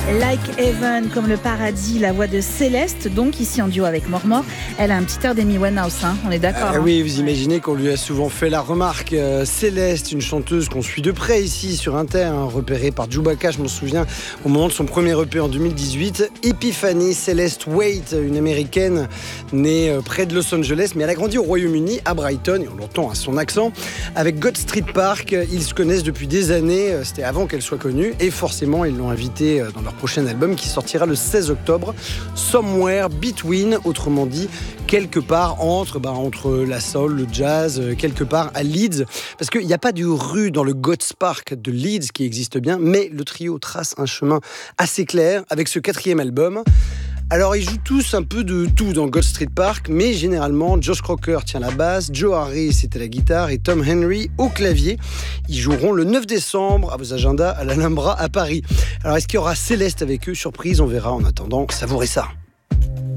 Like Heaven, comme le paradis, la voix de Céleste, donc ici en duo avec Mormor. Elle a un petit air d'Amy Winehouse, hein, on est d'accord. Oui, vous imaginez qu'on lui a souvent fait la remarque. Céleste, une chanteuse qu'on suit de près ici sur Inter, repérée par Chewbacca, je m'en souviens, au moment de son premier EP en 2018. Epiphany Celeste Waite, une américaine née près de Los Angeles, mais elle a grandi au Royaume-Uni, à Brighton, et on l'entend à son accent. Avec God Street Park, ils se connaissent depuis des années, c'était avant qu'elle soit connue, et forcément, ils l'ont invitée dans leur prochain album qui sortira le 16 octobre, Somewhere Between, autrement dit, quelque part entre la soul, le jazz, quelque part à Leeds, parce qu'il n'y a pas de rue dans le God's Park de Leeds qui existe bien, mais le trio trace un chemin assez clair avec ce 4e album. Alors, ils jouent tous un peu de tout dans God Street Park, mais généralement, Josh Crocker tient la basse, Joe Harris est à la guitare et Tom Henry au clavier. Ils joueront le 9 décembre à vos agendas à l'Alhambra à Paris. Alors, est-ce qu'il y aura Céleste avec eux? Surprise, on verra. En attendant, savourez ça.